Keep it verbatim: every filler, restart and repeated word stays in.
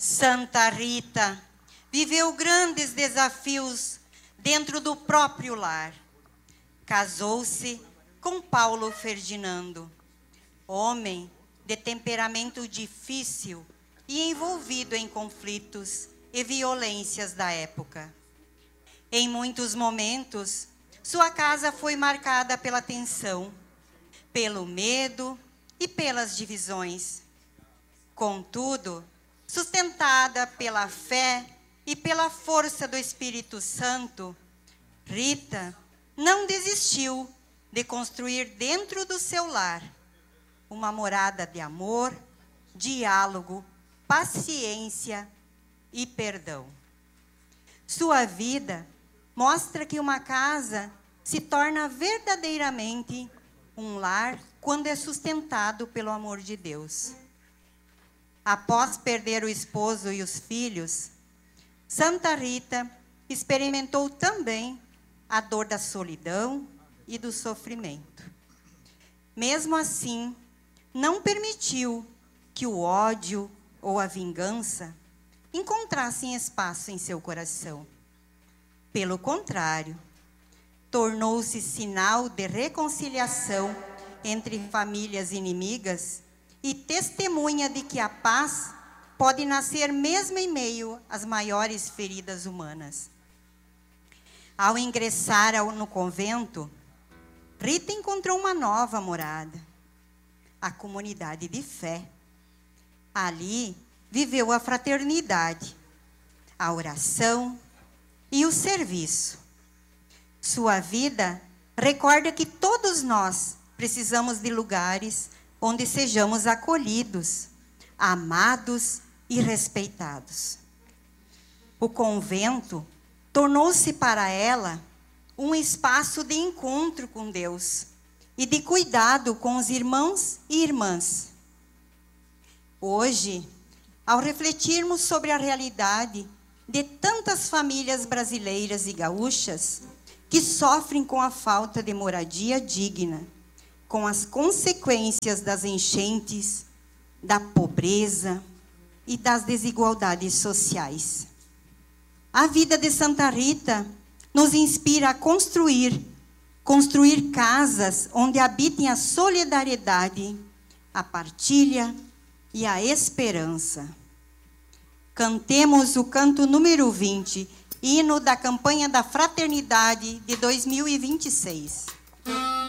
Santa Rita viveu grandes desafios dentro do próprio lar. Casou-se com Paulo Ferdinando, homem de temperamento difícil e envolvido em conflitos e violências da época. Em muitos momentos, sua casa foi marcada pela tensão, pelo medo e pelas divisões. Contudo, sustentada pela fé e pela força do Espírito Santo, Rita não desistiu de construir dentro do seu lar uma morada de amor, diálogo, paciência e perdão. Sua vida mostra que uma casa se torna verdadeiramente um lar quando é sustentado pelo amor de Deus. Após perder o esposo e os filhos, Santa Rita experimentou também a dor da solidão e do sofrimento. Mesmo assim, não permitiu que o ódio ou a vingança encontrassem espaço em seu coração. Pelo contrário, tornou-se sinal de reconciliação entre famílias inimigas e testemunha de que a paz pode nascer mesmo em meio às maiores feridas humanas. Ao ingressar no convento, Rita encontrou uma nova morada, a comunidade de fé. Ali viveu a fraternidade, a oração e o serviço. Sua vida recorda que todos nós precisamos de lugares onde sejamos acolhidos, amados e respeitados. O convento tornou-se para ela um espaço de encontro com Deus e de cuidado com os irmãos e irmãs. Hoje, ao refletirmos sobre a realidade de tantas famílias brasileiras e gaúchas que sofrem com a falta de moradia digna, com as consequências das enchentes, da pobreza e das desigualdades sociais. A vida de Santa Rita nos inspira a construir, construir casas onde habitem a solidariedade, a partilha e a esperança. Cantemos o canto número vinte, hino da campanha da fraternidade de dois mil e vinte e seis.